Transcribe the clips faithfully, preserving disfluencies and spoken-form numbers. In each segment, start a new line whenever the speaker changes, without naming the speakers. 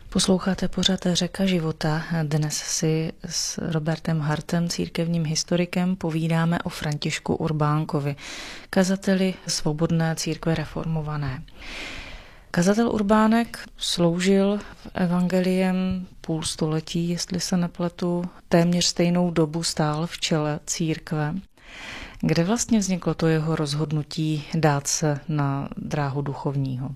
Posloucháte pořad Řeka života. Dnes si s Robertem Hartem, církevním historikem, povídáme o Františku Urbánkovi, kazateli Svobodné církve reformované. Kazatel Urbánek sloužil v evangeliem půl století, jestli se nepletu, téměř stejnou dobu stál v čele církve. Kde vlastně vzniklo to jeho rozhodnutí dát se na dráhu duchovního?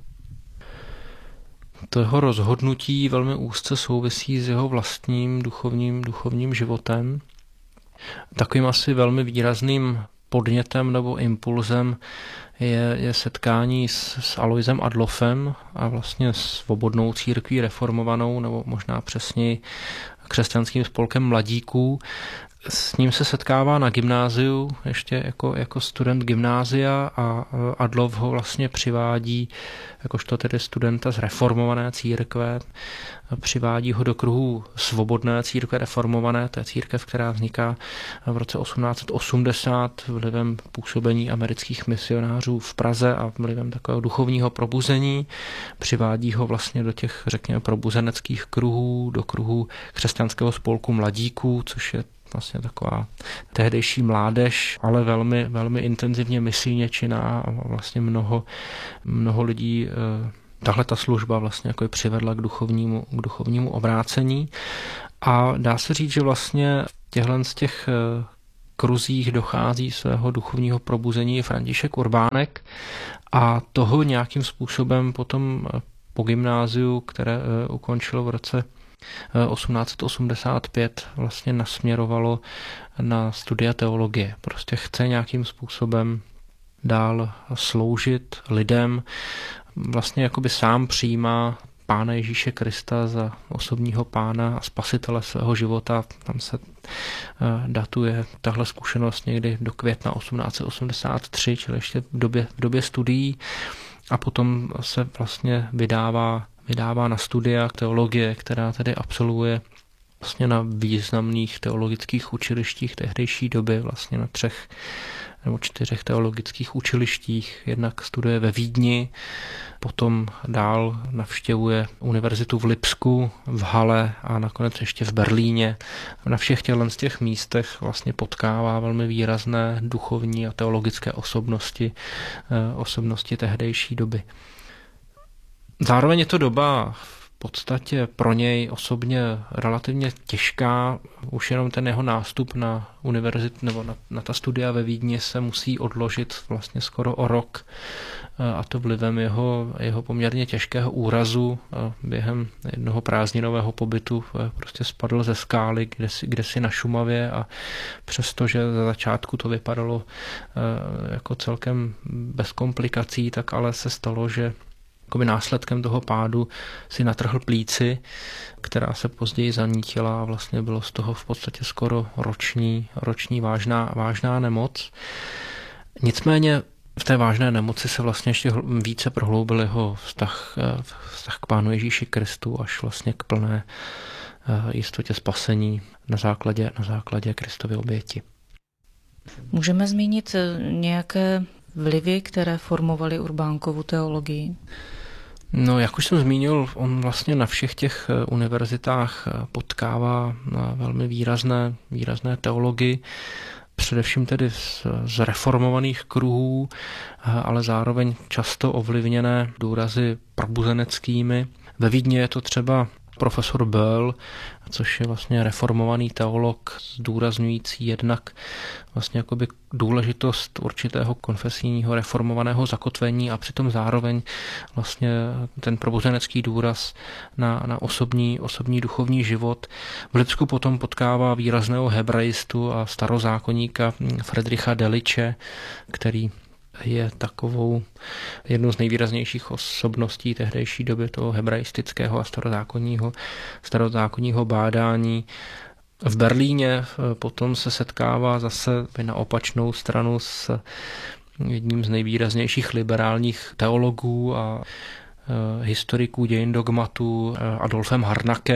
To jeho rozhodnutí velmi úzce souvisí s jeho vlastním duchovním, duchovním životem. Takovým asi velmi výrazným podnětem nebo impulzem je, je setkání s, s Aloisem Adlofem a vlastně Svobodnou církví reformovanou, nebo možná přesněji křesťanským spolkem mladíků. S ním se setkává na gymnáziu, ještě jako, jako student gymnázia, a Adlof ho vlastně přivádí, jakožto tedy studenta z reformované církve, přivádí ho do kruhu Svobodné církve reformované, to je církev, která vzniká v roce osmnáct set osmdesát vlivem působení amerických misionářů v Praze a vlivem takového duchovního probuzení. Přivádí ho vlastně do těch, řekněme, probuzeneckých kruhů, do kruhu křesťanského spolku mladíků, což je vlastně taková tehdejší mládež, ale velmi, velmi intenzivně misijně činná a vlastně mnoho, mnoho lidí tahle ta služba vlastně jako je přivedla k duchovnímu, k duchovnímu obrácení. A dá se říct, že vlastně v těchto z těch kruzích dochází svého duchovního probuzení František Urbánek a toho nějakým způsobem potom po gymnáziu, které ukončil v roce osmnáct set osmdesát pět, vlastně nasměrovalo na studia teologie. Prostě chce nějakým způsobem dál sloužit lidem. Vlastně jakoby sám přijímá Pána Ježíše Krista za osobního pána a spasitele svého života. Tam se datuje tahle zkušenost někdy do května osmnáct set osmdesát tři, čili ještě v době, v době studií. A potom se vlastně vydává vydává na studia teologie, která tedy absolvuje vlastně na významných teologických učilištích tehdejší doby, vlastně na třech nebo čtyřech teologických učilištích. Jednak studuje ve Vídni, potom dál navštěvuje univerzitu v Lipsku, v Halle a nakonec ještě v Berlíně. Na všech těchto z těch místech vlastně potkává velmi výrazné duchovní a teologické osobnosti, osobnosti tehdejší doby. Zároveň je to doba v podstatě pro něj osobně relativně těžká. Už jenom ten jeho nástup na univerzitu nebo na, na ta studia ve Vídni se musí odložit vlastně skoro o rok, a to vlivem jeho, jeho poměrně těžkého úrazu. Během jednoho prázdninového pobytu prostě spadl ze skály kdesi, kdesi na Šumavě a přestože za začátku to vypadalo jako celkem bez komplikací, tak ale se stalo, že jakoby následkem toho pádu si natrhl plíci, která se později zanítila a vlastně bylo z toho v podstatě skoro roční, roční vážná, vážná nemoc. Nicméně v té vážné nemoci se vlastně ještě více prohloubil jeho vztah, vztah k Pánu Ježíši Kristu až vlastně k plné jistotě spasení na základě, na základě Kristovy oběti.
Můžeme zmínit nějaké vlivy, které formovaly Urbánkovu teologii?
No, jak už jsem zmínil, on vlastně na všech těch univerzitách potkává velmi výrazné, výrazné teology, především tedy z, z reformovaných kruhů, ale zároveň často ovlivněné důrazy probuzeneckými. Ve Vídni je to třeba profesor Böll, což je vlastně reformovaný teolog, zdůrazňující jednak vlastně jakoby důležitost určitého konfesijního reformovaného zakotvení a přitom zároveň vlastně ten probuzenecký důraz na, na osobní, osobní duchovní život. V Lipsku potom potkává výrazného hebraistu a starozákonníka Friedricha Delitzsche, který je takovou jednou z nejvýraznějších osobností tehdejší doby toho hebraistického a starozákonního, starozákonního bádání. V Berlíně potom se setkává zase na opačnou stranu s jedním z nejvýraznějších liberálních teologů a historiků dějin dogmatů Adolfem Harnackem.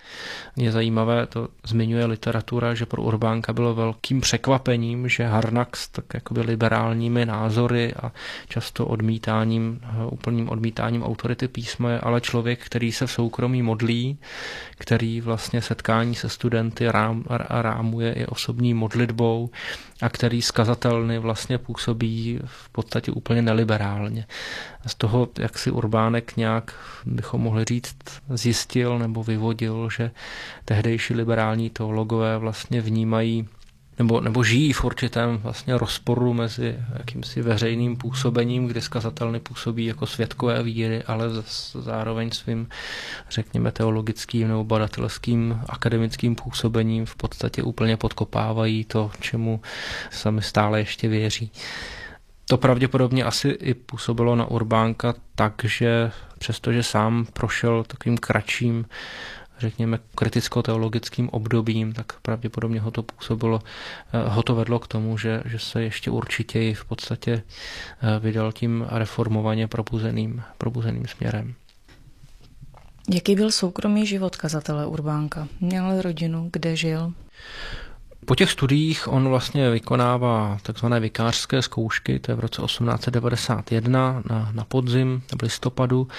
Je zajímavé, to zmiňuje literatura, že pro Urbánka bylo velkým překvapením, že Harnack s tak jakoby liberálními názory a často odmítáním, úplným odmítáním autority písma je ale člověk, který se v soukromí modlí, který vlastně setkání se studenty rám, rámuje i osobní modlitbou a který z kazatelny vlastně působí v podstatě úplně neliberálně. Z toho, jak si Urbánek nějak, bychom mohli říct, zjistil nebo vyvodil, že tehdejší liberální teologové vlastně vnímají nebo, nebo žijí v určitém vlastně rozporu mezi jakýmsi veřejným působením, kdy skazatelny působí jako svědkové víry, ale zároveň svým, řekněme, teologickým nebo badatelským akademickým působením v podstatě úplně podkopávají to, čemu sami stále ještě věří. To pravděpodobně asi i působilo na Urbánka tak, že přestože sám prošel takovým kratším, řekněme, kriticko-teologickým obdobím, tak pravděpodobně ho to působilo, ho to vedlo k tomu, že, že se ještě určitěji v podstatě vydal tím reformovaně probuzeným, probuzeným směrem.
Jaký byl soukromý život kazatele Urbánka? Měl rodinu, kde žil?
Po těch studiích on vlastně vykonává takzvané vikářské zkoušky, to je v roce osmnáct set devadesát jedna na, na podzim, v listopadu,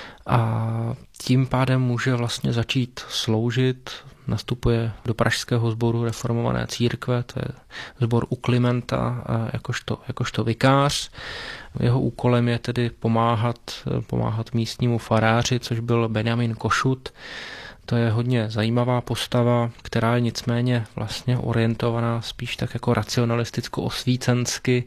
a tím pádem může vlastně začít sloužit, nastupuje do pražského sboru reformované církve, to je sbor u Klimenta jakožto, jakožto vikář. Jeho úkolem je tedy pomáhat, pomáhat místnímu faráři, což byl Benjamin Košut. To je hodně zajímavá postava, která je nicméně vlastně orientovaná spíš tak jako racionalisticko-osvícensky,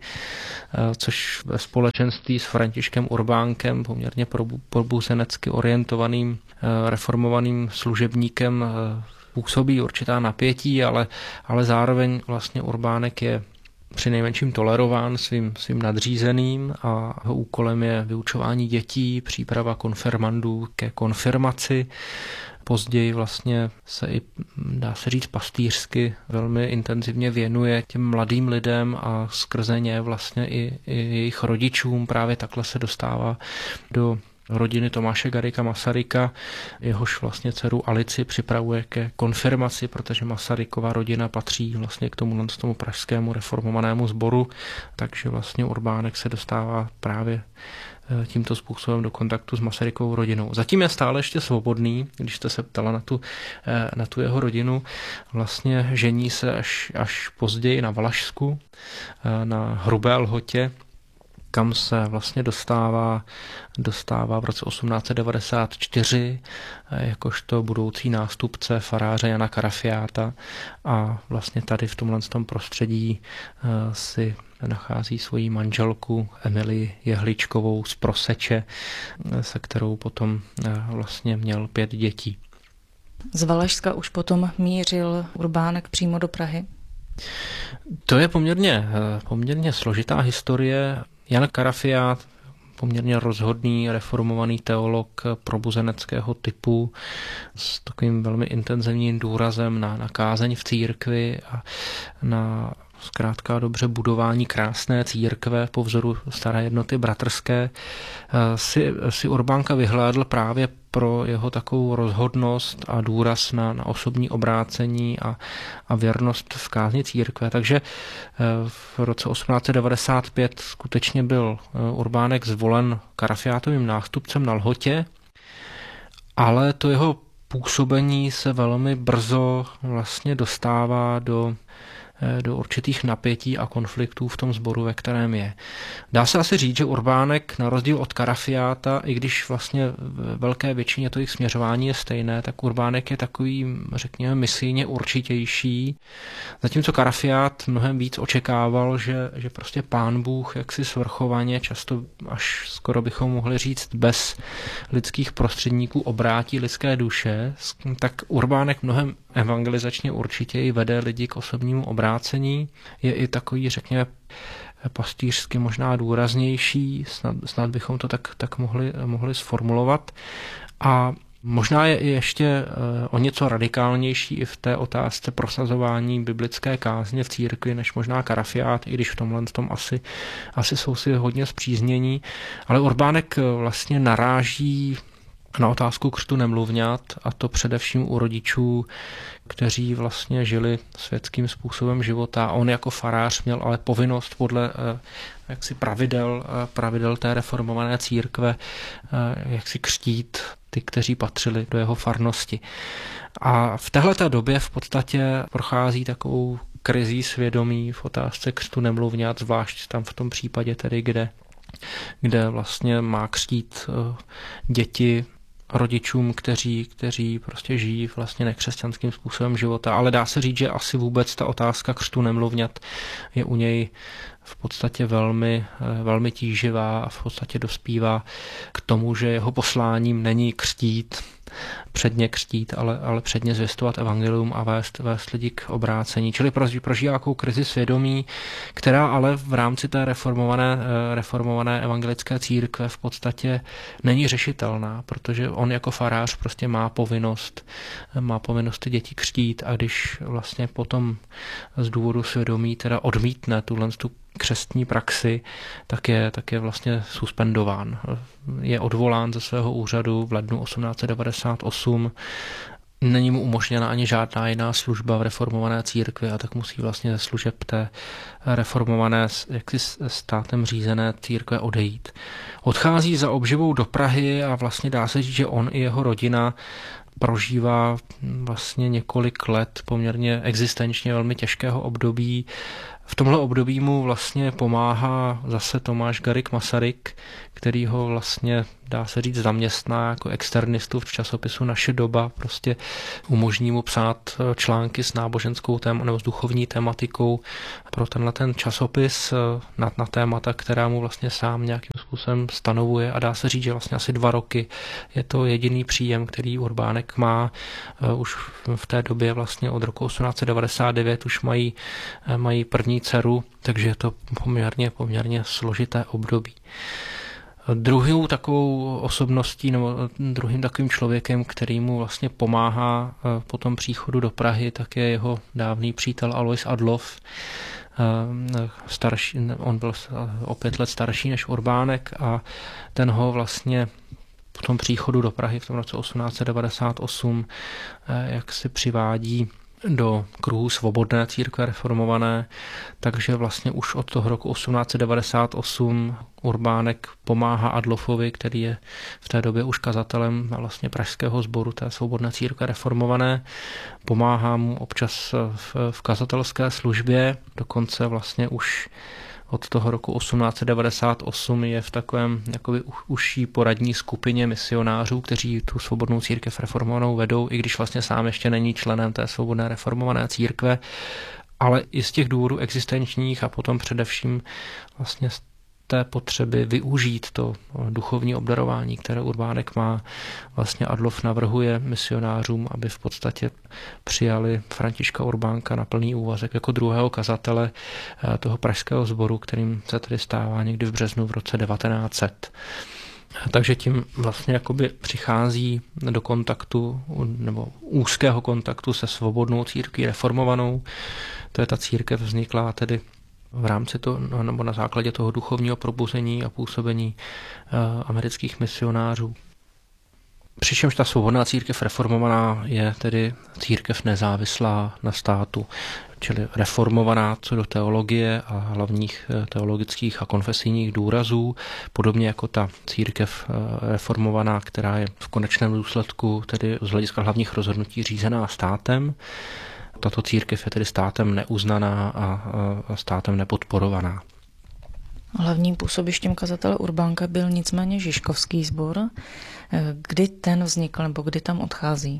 což ve společenství s Františkem Urbánkem, poměrně probuzenecky orientovaným reformovaným služebníkem, působí určitá napětí, ale, ale zároveň vlastně Urbánek je přinejmenším tolerován svým, svým nadřízeným a jeho úkolem je vyučování dětí, příprava konfirmandů ke konfirmaci. Později vlastně se i, dá se říct, pastýřsky velmi intenzivně věnuje těm mladým lidem a skrze ně vlastně i, i jejich rodičům. Právě takhle se dostává do rodiny Tomáše Garrigua Masaryka, jehož vlastně dceru Alici připravuje ke konfirmaci, protože Masarykova rodina patří vlastně k tomu, tomu pražskému reformovanému sboru, takže vlastně Urbánek se dostává právě tímto způsobem do kontaktu s Masarykovou rodinou. Zatím je stále ještě svobodný, když jste se ptala na tu, na tu jeho rodinu. Vlastně žení se až, až později na Valašsku, na Hrubé Lhotě, kam se vlastně dostává, dostává v roce osmnáct set devadesát čtyři jakožto budoucí nástupce faráře Jana Karafiáta a vlastně tady v tomhle tom prostředí si nachází svoji manželku Emilii Jehličkovou z Proseče, se kterou potom vlastně měl pět dětí.
Z Valašska už potom mířil Urbánek přímo do Prahy?
To je poměrně, poměrně složitá historie. Jan Karafiát, poměrně rozhodný reformovaný teolog probuzeneckého typu s takovým velmi intenzivním důrazem na, na kázeň v církvi a na zkrátka dobře budování krásné církve po vzoru staré jednoty bratrské, si, si Urbánka vyhlédl právě pro jeho takovou rozhodnost a důraz na, na osobní obrácení a, a věrnost v kázni církve. Takže v roce osmnáct set devadesát pět skutečně byl Urbánek zvolen Karafiátovým nástupcem na Lhotě, ale to jeho působení se velmi brzo vlastně dostává do do určitých napětí a konfliktů v tom sboru, ve kterém je. Dá se asi říct, že Urbánek na rozdíl od Karafiáta, i když vlastně v velké většině to jejich směřování je stejné, tak Urbánek je takový, řekněme, misijně určitější. Zatímco Karafiát mnohem víc očekával, že, že prostě Pán Bůh jaksi svrchovaně, často až skoro bychom mohli říct bez lidských prostředníků obrátí lidské duše, tak Urbánek mnohem evangelizačně určitě vede lidi k osobnímu obrácení. Je i takový, řekněme, pastýřsky možná důraznější, snad, snad bychom to tak, tak mohli, mohli sformulovat. A možná je i ještě o něco radikálnější i v té otázce prosazování biblické kázně v církvi, než možná Karafiát, i když v tomhle tom asi, asi jsou si hodně spříznění. Ale Urbánek vlastně naráží na otázku křtu nemluvňat, a to především u rodičů, kteří vlastně žili světským způsobem života. On jako farář měl ale povinnost podle jaksi pravidel, pravidel té reformované církve jaksi křtít ty, kteří patřili do jeho farnosti. A v téhleté době v podstatě prochází takovou krizí svědomí v otázce křtu nemluvňat, zvlášť tam v tom případě tedy, kde, kde vlastně má křtít děti rodičům, kteří, kteří prostě žijí vlastně nekřesťanským způsobem života. Ale dá se říct, že asi vůbec ta otázka křtu nemluvňat je u něj v podstatě velmi, velmi tíživá a v podstatě dospívá k tomu, že jeho posláním není křtít, předně křtít, ale, ale předně zvěstovat evangelium a vést, vést lidi k obrácení. Čili prožívá jakou krizi svědomí, která ale v rámci té reformované, reformované evangelické církve v podstatě není řešitelná, protože on jako farář prostě má povinnost, má povinnost ty děti křtít, a když vlastně potom z důvodu svědomí teda odmítne tuhle tu křestní praxi, tak je, tak je vlastně suspendován. Je odvolán ze svého úřadu v lednu osmnáct set devadesát osm. Není mu umožněna ani žádná jiná služba v reformované církvi, a tak musí vlastně ze služeb té reformované, jaksi státem řízené církve odejít. Odchází za obživou do Prahy a vlastně dá se říct, že on i jeho rodina prožívá vlastně několik let poměrně existenčně velmi těžkého období. V tomhle období mu vlastně pomáhá zase Tomáš Garrigue Masaryk, který ho vlastně, dá se říct, zaměstná jako externistu v časopisu Naše doba. Prostě umožní mu psát články s náboženskou tém, nebo s duchovní tematikou pro tenhle ten časopis na, na témata, která mu vlastně sám nějakým způsobem stanovuje, a dá se říct, že vlastně asi dva roky je to jediný příjem, který Urbánek má. Už v té době vlastně od roku osmnáct set devadesát devět už mají, mají první dceru, takže je to poměrně, poměrně složité období. Druhou takovou osobností nebo druhým takovým člověkem, který mu vlastně pomáhá po tom příchodu do Prahy, tak je jeho dávný přítel Alois Adloff. Starší, on byl o pět let starší než Urbánek a ten ho vlastně po tom příchodu do Prahy v tom roce osmnáct set devadesát osm jak si přivádí do kruhu svobodné církve reformované, takže vlastně už od toho roku osmnáct set devadesát osm Urbánek pomáhá Adloffovi, který je v té době už kazatelem vlastně pražského sboru té svobodné církve reformované. Pomáhá mu občas v, v kazatelské službě, dokonce vlastně už od toho roku osmnáct set devadesát osm je v takovém jakoby užší poradní skupině misionářů, kteří tu svobodnou církev reformovanou vedou, i když vlastně sám ještě není členem té svobodné reformované církve, ale i z těch důvodů existenčních a potom především vlastně z té potřeby využít to duchovní obdarování, které Urbánek má. Vlastně Adloff navrhuje misionářům, aby v podstatě přijali Františka Urbánka na plný úvazek jako druhého kazatele toho pražského sboru, kterým se tedy stává někdy v březnu v roce devatenáct set. Takže tím vlastně jakoby přichází do kontaktu nebo úzkého kontaktu se svobodnou církví reformovanou. To je ta církev vzniklá tedy v rámci toho, nebo na základě toho duchovního probuzení a působení uh, amerických misionářů. Přičemž ta svobodná církev reformovaná je tedy církev nezávislá na státu, čili reformovaná co do teologie a hlavních teologických a konfesijních důrazů, podobně jako ta církev reformovaná, která je v konečném důsledku tedy z hlediska hlavních rozhodnutí řízená státem. Tato církev je tedy státem neuznaná a státem nepodporovaná.
Hlavním působištěm kazatele Urbánka byl nicméně Žižkovský sbor. Kdy ten vznikl nebo kdy tam odchází?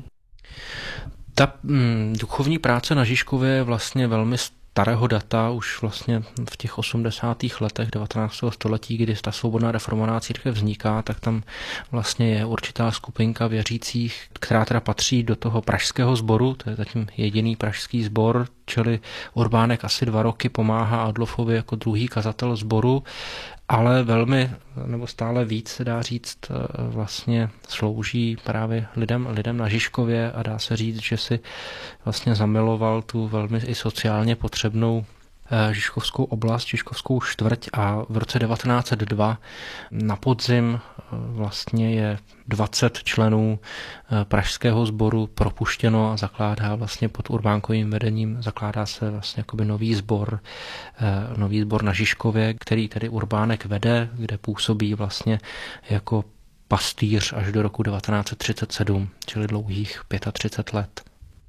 Ta hm, duchovní práce na Žižkově je vlastně velmi starého data, už vlastně v těch osmdesátých letech devatenáctého století, kdy ta svobodná reformovaná církev vzniká, tak tam vlastně je určitá skupinka věřících, která teda patří do toho pražského sboru, to je zatím jediný pražský sbor, čili Urbánek asi dva roky pomáhá Adloffovi jako druhý kazatel sboru, ale velmi, nebo stále víc se dá říct, vlastně slouží právě lidem, lidem na Žižkově a dá se říct, že si vlastně zamiloval tu velmi i sociálně potřebnou Žižkovskou oblast, Žižkovskou čtvrť a v roce devatenáct set dva na podzim vlastně je dvacet členů pražského sboru propuštěno a zakládá vlastně pod Urbánkovým vedením, zakládá se vlastně jakoby nový sbor, nový sbor na Žižkově, který tedy Urbánek vede, kde působí vlastně jako pastýř až do roku devatenáct set třicet sedm, čili dlouhých třicet pět let.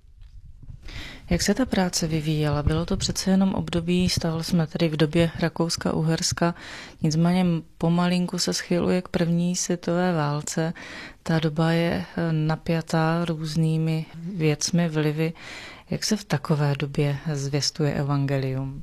Jak se ta práce vyvíjela? Bylo to přece jenom období, stávali jsme tady v době Rakouska-Uherska, nicméně pomalinku se schyluje k první světové válce. Ta doba je napjatá různými věcmi, vlivy. Jak se v takové době zvěstuje evangelium?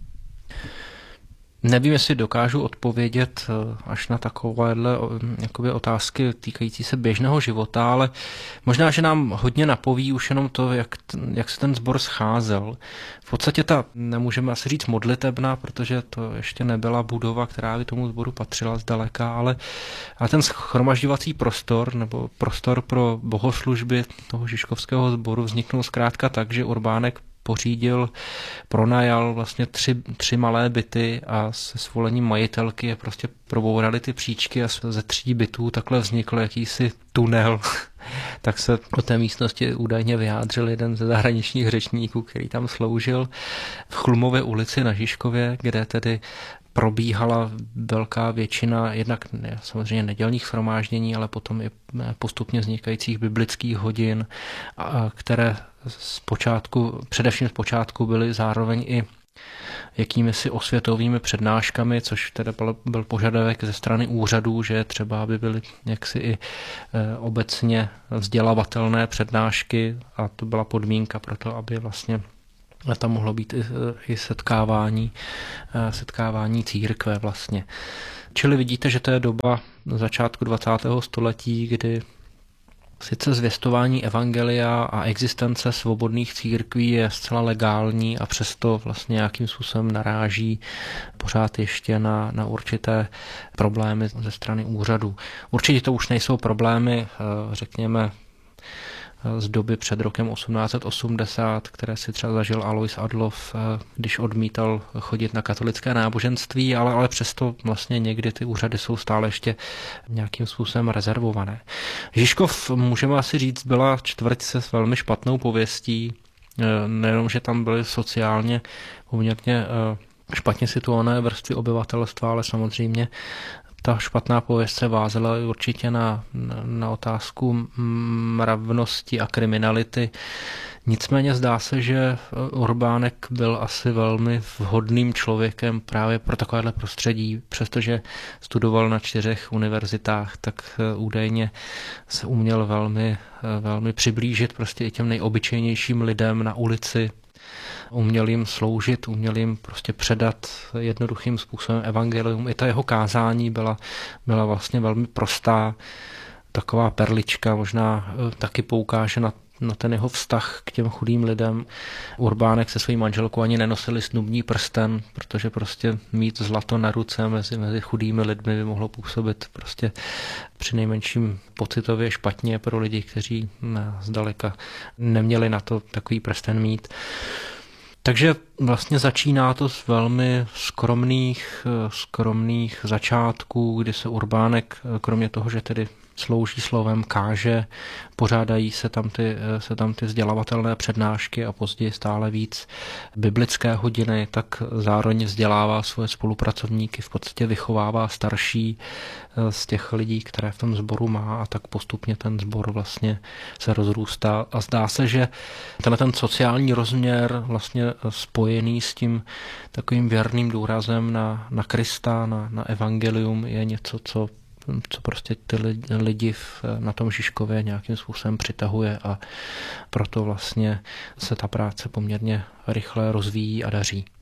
Nevím, jestli dokážu odpovědět až na takovéhle jakoby otázky týkající se běžného života, ale možná, že nám hodně napoví už jenom to, jak, jak se ten sbor scházel. V podstatě ta, nemůžeme asi říct modlitebna, protože to ještě nebyla budova, která by tomu sboru patřila zdaleka, ale, ale ten shromažďovací prostor nebo prostor pro bohoslužby toho žižkovského sboru vzniknul zkrátka tak, že Urbánek pořídil, pronajal vlastně tři, tři malé byty a se svolením majitelky je prostě probourali ty příčky a ze tří bytů takhle vznikl jakýsi tunel. Tak se o té místnosti údajně vyjádřil jeden ze zahraničních řečníků, který tam sloužil v Chlumové ulici na Žižkově, kde tedy probíhala velká většina jednak samozřejmě nedělních shromáždění, ale potom i postupně vznikajících biblických hodin, které z počátku, především z počátku byly zároveň i jakými si osvětovými přednáškami, což teda byl, byl požadavek ze strany úřadů, že třeba aby byly jaksi i e, obecně vzdělavatelné přednášky a to byla podmínka pro to, aby vlastně tam mohlo být i, i setkávání, setkávání církve vlastně. Čili vidíte, že to je doba začátku dvacátého století, kdy sice zvěstování evangelia a existence svobodných církví je zcela legální a přesto vlastně nějakým způsobem naráží pořád ještě na, na určité problémy ze strany úřadů. Určitě to už nejsou problémy, řekněme, z doby před rokem osmnáct set osmdesát, které si třeba zažil Alois Adloff, když odmítal chodit na katolické náboženství, ale, ale přesto vlastně někdy ty úřady jsou stále ještě nějakým způsobem rezervované. Žižkov, můžeme asi říct, byla čtvrť se s velmi špatnou pověstí, nejenom, že tam byly sociálně poměrně špatně situované vrstvy obyvatelstva, ale samozřejmě ta špatná pověst se vázela určitě na, na, na otázku mravnosti a kriminality. Nicméně zdá se, že Urbánek byl asi velmi vhodným člověkem právě pro takovéhle prostředí, přestože studoval na čtyřech univerzitách, tak údajně se uměl velmi, velmi přiblížit prostě i těm nejobyčejnějším lidem na ulici. Uměl jim sloužit, uměl jim prostě předat jednoduchým způsobem evangelium. I ta jeho kázání byla, byla vlastně velmi prostá, taková perlička, možná taky poukáže na, na ten jeho vztah k těm chudým lidem. Urbánek se svojí manželkou ani nenosili snubní prsten, protože prostě mít zlato na ruce mezi, mezi chudými lidmi by mohlo působit prostě přinejmenším pocitově špatně pro lidi, kteří zdaleka neměli na to takový prsten mít. Takže vlastně začíná to z velmi skromných, skromných začátků, kdy se Urbánek, kromě toho, že tedy slouží slovem, káže, pořádají se tam ty, se tam ty vzdělavatelné přednášky a později stále víc biblické hodiny, tak zároveň vzdělává svoje spolupracovníky, v podstatě vychovává starší z těch lidí, které v tom sboru má a tak postupně ten sbor vlastně se rozrůstá a zdá se, že tenhle ten sociální rozměr vlastně spojený s tím takovým věrným důrazem na, na Krista, na, na evangelium je něco, co co prostě ty lidi na tom Žižkově nějakým způsobem přitahuje a proto vlastně se ta práce poměrně rychle rozvíjí a daří.